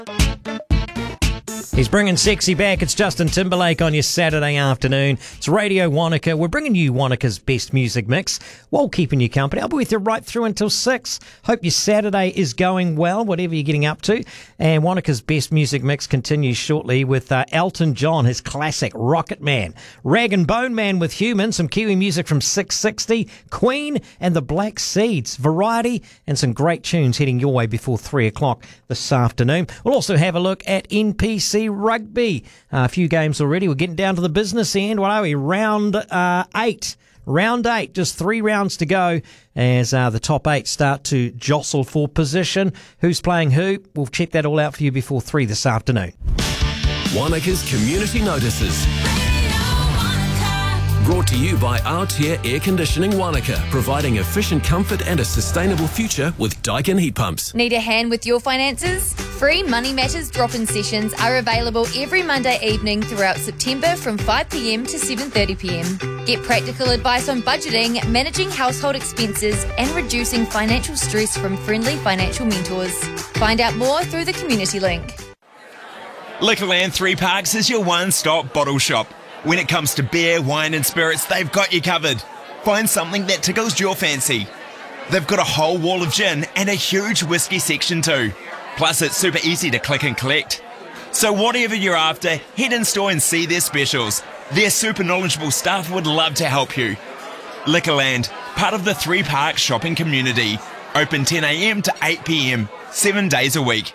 He's bringing sexy back. It's Justin Timberlake on your Saturday afternoon. It's Radio Wanaka. We're bringing you Wanaka's best music mix while keeping you company. I'll be with you right through until 6. Hope your Saturday is going well, whatever you're getting up to. And Wanaka's best music mix continues shortly with Elton John, his classic Rocket Man. Rag and Bone Man with Human, some Kiwi music from 660, Queen and the Black Seeds, variety and some great tunes heading your way before 3 o'clock this afternoon. We'll also have a look at NPC Rugby. A few games already. We're getting down to the business end. What are we? Round 8. Round 8. Just 3 rounds to go as the top 8 start to jostle for position. Who's playing who? We'll check that all out for you before 3 this afternoon. Wanaka's Community Notices. Brought to you by Aotea Air Conditioning Wanaka, providing efficient comfort and a sustainable future with Daikin heat pumps. Need a hand with your finances? Free Money Matters drop-in sessions are available every Monday evening throughout September from 5pm to 7:30pm. Get practical advice on budgeting, managing household expenses and reducing financial stress from friendly financial mentors. Find out more through the community link. Liquorland 3 Parks is your one-stop bottle shop. When it comes to beer, wine and spirits, they've got you covered. Find something that tickles your fancy. They've got a whole wall of gin and a huge whiskey section too. Plus it's super easy to click and collect. So whatever you're after, head in store and see their specials. Their super knowledgeable staff would love to help you. Liquorland, part of the 3 Parks shopping community. Open 10am to 8pm, 7 days a week.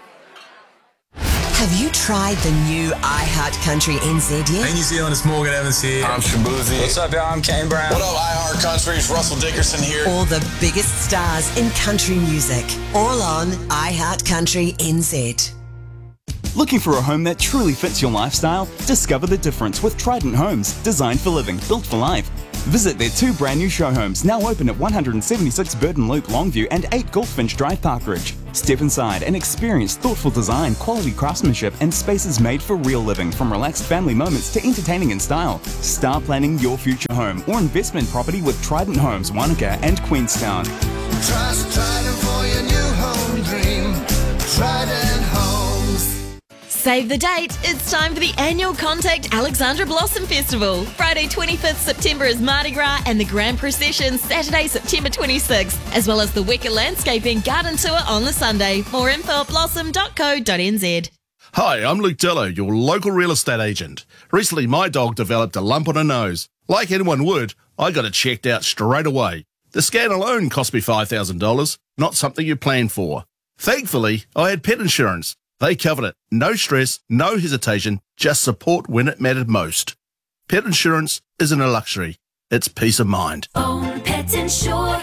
Have you tried the new iHeart Country NZ yet? Hey New Zealand, it's Morgan Evans here. I'm Shabuzi. What's up, y'all? I'm Kane Brown. What up, iHeart Country? It's Russell Dickerson here. All the biggest stars in country music. All on iHeart Country NZ. Looking for a home that truly fits your lifestyle? Discover the difference with Trident Homes, designed for living, built for life. Visit their 2 brand new show homes, now open at 176 Burton Loop, Longview and 8 Goldfinch Drive, Parkridge. Step inside and experience thoughtful design, quality craftsmanship and spaces made for real living, from relaxed family moments to entertaining in style. Start planning your future home or investment property with Trident Homes, Wanaka and Queenstown. Trust Trident for your new home dream. Trident Homes. Save the date. It's time for the annual Contact Alexandra Blossom Festival. Friday 25th September is Mardi Gras and the Grand Procession Saturday September 26th, as well as the Wicker Landscaping Garden Tour on the Sunday. More info at blossom.co.nz. Hi, I'm Luke Dello, your local real estate agent. Recently, my dog developed a lump on her nose. Like anyone would, I got it checked out straight away. The scan alone cost me $5,000, not something you plan for. Thankfully, I had pet insurance. They covered it. No stress, no hesitation, just support when it mattered most. Pet insurance isn't a luxury, it's peace of mind. Own Pet Insure.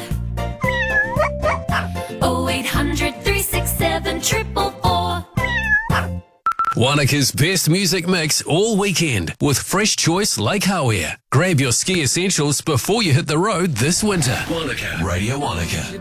0800 367 444. Wanaka's best music mix all weekend with Fresh Choice Lake Hawea. Grab your ski essentials before you hit the road this winter. Wanaka, Radio Wanaka.